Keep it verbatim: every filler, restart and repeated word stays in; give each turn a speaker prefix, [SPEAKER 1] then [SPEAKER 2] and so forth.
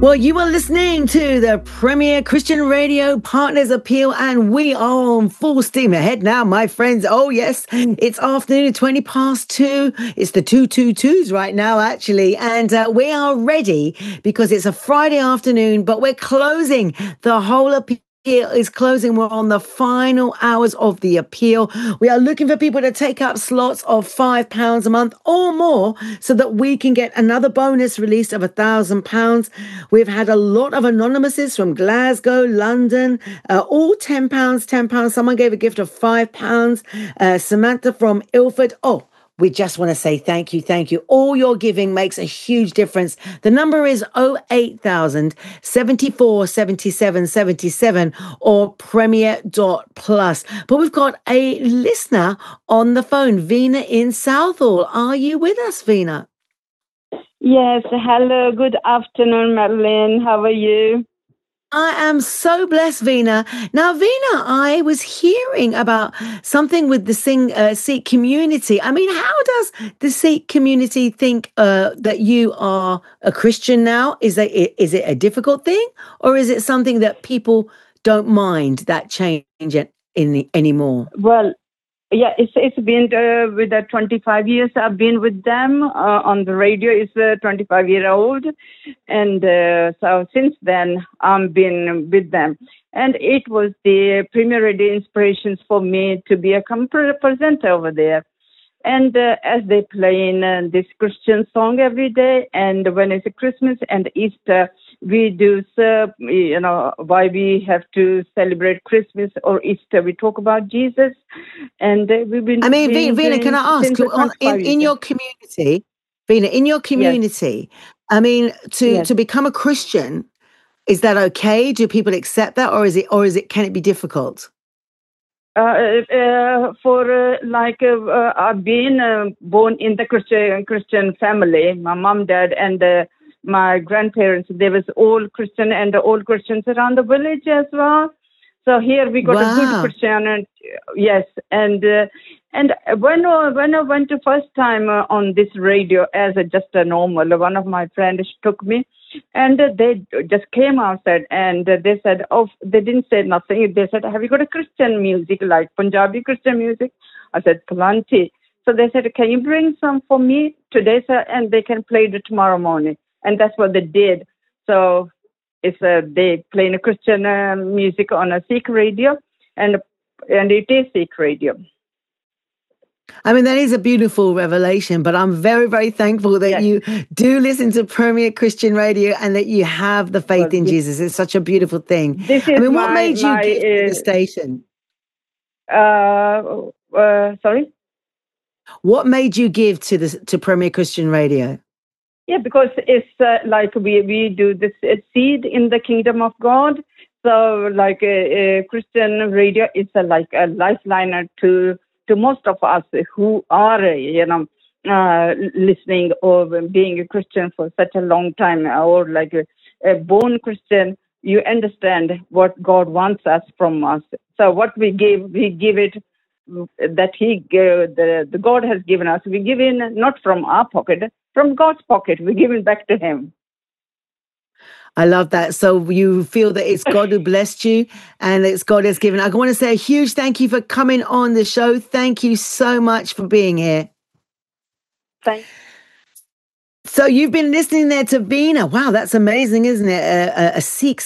[SPEAKER 1] Well, you are listening to the Premier Christian Radio Partners Appeal, and we are on full steam ahead now, my friends. Oh, yes, it's afternoon, twenty past two. It's the two two twos right now, actually, and uh, we are ready because it's a Friday afternoon, but we're closing the whole appeal. Is closing. We're on the final hours of the appeal. We are looking for people to take up slots of five pounds a month or more so that we can get another bonus release of a thousand pounds. We've had a lot of anonymouses from Glasgow, London, uh, all ten pounds, ten pounds. Someone gave a gift of five pounds. Uh, Samantha from Ilford. Oh, we just want to say thank you, thank you. All your giving makes a huge difference. The number is oh eight thousand, seventy-four, seventy-seven, seventy-seven or premier dot plus. But we've got a listener on the phone, Vina in Southall. Are you with us, Vina?
[SPEAKER 2] Yes, hello, good afternoon, Madeline. How are you?
[SPEAKER 1] I am so blessed, Vina. Now, Vina, I was hearing about something with the Sing, uh, Sikh community. I mean, how does the Sikh community think uh, that you are a Christian now? Is it, is it a difficult thing, or is it something that people don't mind that change in the, anymore?
[SPEAKER 2] Well, yeah, it's it's been uh, with the twenty-five years I've been with them uh, on the radio. It's uh, twenty-five year old, and uh, so since then I've been with them, and it was the Premier Radio inspirations for me to be a presenter over there. And uh, as they play in uh, this Christian song every day, and when it's Christmas and Easter, we do, uh, you know, why we have to celebrate Christmas or Easter. We talk about Jesus, and uh, we've been.
[SPEAKER 1] I mean, Vina, Vina, can I ask, on, in, in your community, Vina, in your community, yes. I mean, to yes. to become a Christian, is that okay? Do people accept that, or is it, or is it, can it be difficult?
[SPEAKER 2] Uh, uh, for uh, like uh, uh, I've been uh, born in the Christian Christian family. My mom, dad, and uh, my grandparents. They was all Christian, and all Christians around the village as well. So here we got wow. a good Christian, and uh, yes, and uh, and when uh, when I went to first time uh, on this radio as a, just a normal, one of my friends took me. And uh, they just came outside and uh, they said, oh, they didn't say nothing. They said, have you got a Christian music, like Punjabi Christian music? I said, plenty. So they said, can you bring some for me today, sir? And they can play it tomorrow morning. And that's what they did. So it's uh, they play a Christian uh, music on a Sikh radio, and and it is Sikh radio.
[SPEAKER 1] I mean, that is a beautiful revelation, but I'm very, very thankful that yes. you do listen to Premier Christian Radio and that you have the faith well, in this, Jesus. It's such a beautiful thing.
[SPEAKER 2] This is
[SPEAKER 1] I mean,
[SPEAKER 2] my,
[SPEAKER 1] what made you
[SPEAKER 2] my,
[SPEAKER 1] give
[SPEAKER 2] uh,
[SPEAKER 1] to the station?
[SPEAKER 2] Uh, uh, sorry?
[SPEAKER 1] What made you give to the to Premier Christian Radio?
[SPEAKER 2] Yeah, because it's uh, like we, we do this uh, seed in the kingdom of God. So like a, a Christian radio is a, like a lifeliner to to most of us who are, you know, uh, listening or being a Christian for such a long time, or like a, a born Christian, you understand what God wants us from us. So what we give, we give it that He, uh, the, the God has given us. We give in not from our pocket, from God's pocket. We give it back to Him.
[SPEAKER 1] I love that. So you feel that it's God who blessed you and it's God has given. I want to say a huge thank you for coming on the show. Thank you so much for being here.
[SPEAKER 2] Thanks.
[SPEAKER 1] So you've been listening there to Vina. Wow, that's amazing, isn't it? A, a, a Sikh